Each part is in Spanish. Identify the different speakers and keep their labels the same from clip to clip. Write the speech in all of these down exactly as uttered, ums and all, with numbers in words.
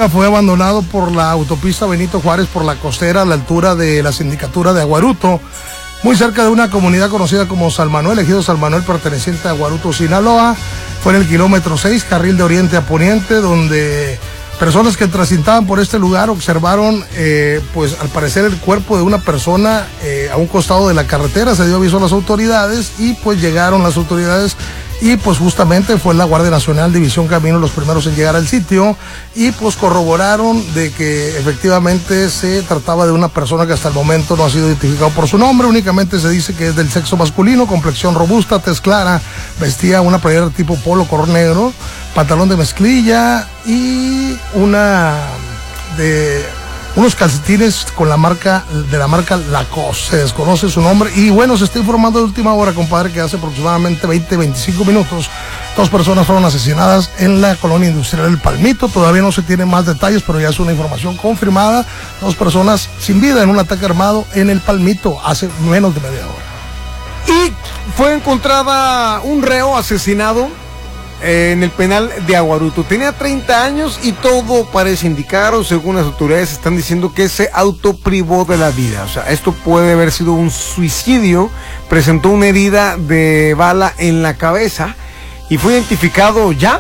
Speaker 1: fue abandonado por la autopista Benito Juárez por la costera a la altura de la sindicatura de Aguaruto, muy cerca de una comunidad conocida como San Manuel, ejido San Manuel perteneciente a Aguaruto, Sinaloa. Fue en el kilómetro seis, carril de oriente a poniente, donde personas que transitaban por este lugar observaron, eh, pues al parecer el cuerpo de una persona eh, a un costado de la carretera. Se dio aviso a las autoridades y pues llegaron las autoridades y pues justamente fue la Guardia Nacional División Camino los primeros en llegar al sitio y pues corroboraron de que efectivamente se trataba de una persona que hasta el momento no ha sido identificado por su nombre. Únicamente se dice que es del sexo masculino, complexión robusta, tez clara, vestía una playera tipo polo color negro, pantalón de mezclilla y una de unos calcetines con la marca de la marca Lacoste. Se desconoce su nombre y bueno, se está informando de última hora, compadre, que hace aproximadamente veinte, veinticinco minutos dos personas fueron asesinadas en la colonia industrial El Palmito. Todavía no se tienen más detalles, pero ya es una información confirmada. Dos personas sin vida en un ataque armado en El Palmito hace menos de media hora.
Speaker 2: Y fue encontrada un reo asesinado en el penal de Aguaruto. Tenía treinta años y todo parece indicar, o según las autoridades están diciendo, que se autoprivó de la vida. O sea, esto puede haber sido un suicidio. Presentó una herida de bala en la cabeza y fue identificado ya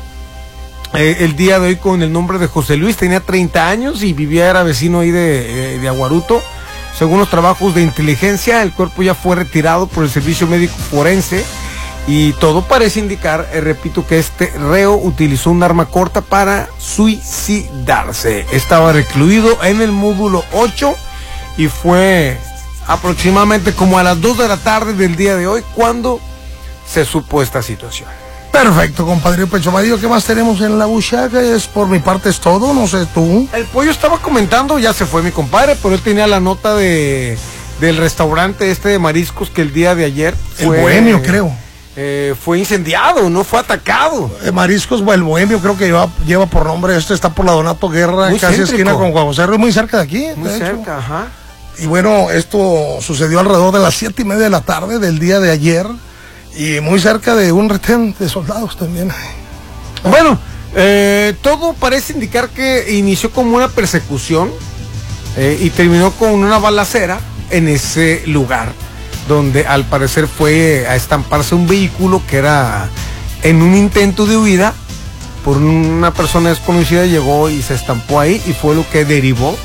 Speaker 2: eh, el día de hoy con el nombre de José Luis. Tenía treinta años y vivía, era vecino ahí de, de Aguaruto. Según los trabajos de inteligencia, el cuerpo ya fue retirado por el servicio médico forense. Y todo parece indicar, eh, repito, que este reo utilizó un arma corta para suicidarse. Estaba recluido en el módulo ocho y fue aproximadamente como a las dos de la tarde del día de hoy cuando se supo esta situación.
Speaker 1: Perfecto, compadre Pecho Madillo. ¿Qué más tenemos en la buchaca? Es por mi parte es todo, no sé tú.
Speaker 2: El pollo estaba comentando, ya se fue mi compadre, pero él tenía la nota de del restaurante este de mariscos que el día de ayer
Speaker 1: fue, el Bohemio, creo.
Speaker 2: Eh, fue incendiado, no fue atacado.
Speaker 1: Eh, Mariscos, el Bohemio, creo que lleva, lleva por nombre este, está por la Donato Guerra,
Speaker 2: muy
Speaker 1: casi
Speaker 2: céntrico.
Speaker 1: Esquina con Juan José, muy cerca de aquí.
Speaker 2: Muy
Speaker 1: de
Speaker 2: cerca,
Speaker 1: hecho.
Speaker 2: ajá.
Speaker 1: Y bueno, esto sucedió alrededor de las siete y media de la tarde del día de ayer, y muy cerca de un retén de soldados también.
Speaker 2: Bueno, eh, todo parece indicar que inició como una persecución eh, y terminó con una balacera en ese lugar, donde al parecer fue a estamparse un vehículo que era en un intento de huida por una persona desconocida, llegó y se estampó ahí y fue lo que derivó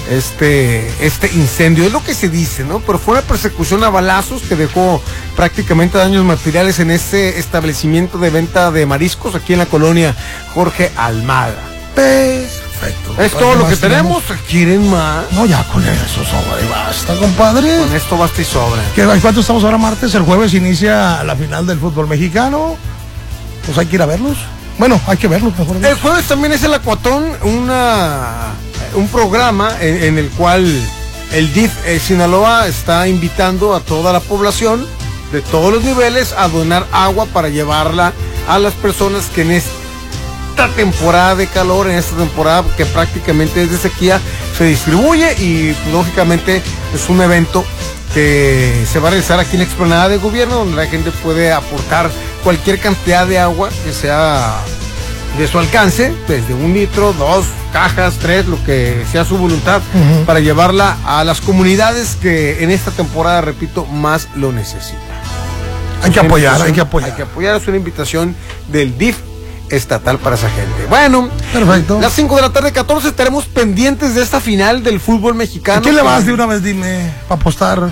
Speaker 2: este, este incendio, es lo que se dice, ¿no? Pero fue una persecución a balazos que dejó prácticamente daños materiales en este establecimiento de venta de mariscos aquí en la colonia Jorge Almada.
Speaker 1: Perfecto.
Speaker 2: Es todo lo que tenemos. ¿Quieren más?
Speaker 1: No, ya con eso sobra y basta, compadre.
Speaker 2: Con esto basta y sobra.
Speaker 1: ¿Qué, ¿Cuánto estamos ahora martes? El jueves inicia la final del fútbol mexicano. Pues hay que ir a verlos. Bueno, hay que verlos mejor.
Speaker 2: El jueves también es el Acuatón, una, un programa en, en el cual el D I F eh, Sinaloa está invitando a toda la población de todos los niveles a donar agua para llevarla a las personas que en esta temporada de calor, en esta temporada que prácticamente es de sequía, se distribuye y lógicamente es un evento que se va a realizar aquí en la explanada de gobierno, donde la gente puede aportar cualquier cantidad de agua que sea de su alcance, desde un litro, dos cajas, tres, lo que sea su voluntad, uh-huh, para llevarla a las comunidades que en esta temporada, repito, más lo necesitan.
Speaker 1: Hay que apoyar, hay que apoyar.
Speaker 2: Hay que apoyar, es una invitación del D I F estatal para esa gente. Bueno,
Speaker 1: perfecto.
Speaker 2: Las cinco de la tarde, catorce, estaremos pendientes de esta final del fútbol mexicano.
Speaker 1: ¿A quién le vas de una vez, dime, para apostar?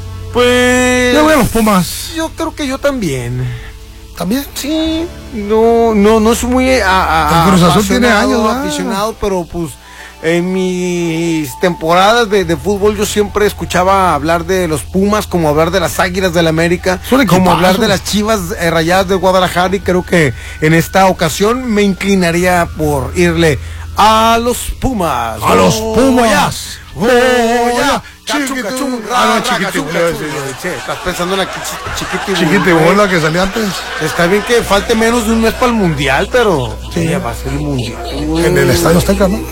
Speaker 2: Pues
Speaker 1: yo voy a los Pumas.
Speaker 2: Yo creo que yo también.
Speaker 1: ¿También?
Speaker 2: Sí, no, no, no es muy a, a,
Speaker 1: el Cruz Azul tiene años, ¿verdad?
Speaker 2: Aficionado, pero pues en mis temporadas de, de fútbol yo siempre escuchaba hablar de los Pumas, como hablar de las Águilas del América, como hablar de las Chivas eh, Rayadas de Guadalajara, y creo que en esta ocasión me inclinaría por irle a los Pumas.
Speaker 1: A los Pumas.
Speaker 2: Goya. Chiquitín. Ah, no, chiquitín. Estás pensando en la chiquitín.
Speaker 1: Chiquitibola que salió antes.
Speaker 2: Está bien que falte menos de un mes para el mundial, pero sí, ya va a ser el mundial.
Speaker 1: En el Estadio Azteca, ¿no?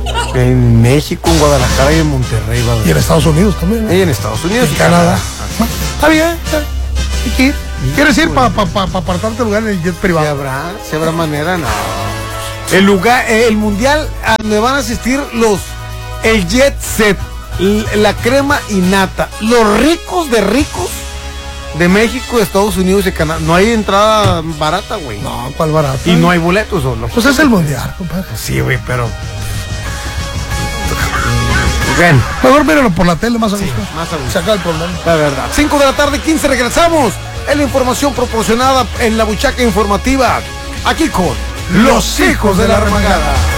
Speaker 2: En México, en Guadalajara y en Monterrey. Va a
Speaker 1: y en Estados Unidos también, ¿no?
Speaker 2: Y en Estados Unidos.
Speaker 1: Y Canadá. Está bien. Hay que ir. ¿Quieres ir para pa, pa, pa apartarte lugar en el jet privado?
Speaker 2: ¿Si habrá, si habrá manera? No. El lugar, eh, el mundial a donde van a asistir los, el jet set, la crema innata, los ricos de ricos de México, de Estados Unidos y Canadá. No hay entrada barata, güey.
Speaker 1: No, ¿cuál barata?
Speaker 2: Y no hay boletos, ¿o no?
Speaker 1: Pues es el mundial, compadre.
Speaker 2: Sí, güey, pero... Bien.
Speaker 1: Mejor míralo por la tele, más a gusto.
Speaker 2: Sí, más a gusto.
Speaker 1: Se acaba el problema.
Speaker 2: La verdad. cinco de la tarde, quince, regresamos. En la información proporcionada en la buchaca informativa. Aquí con
Speaker 1: Los Hijos de la Remangada.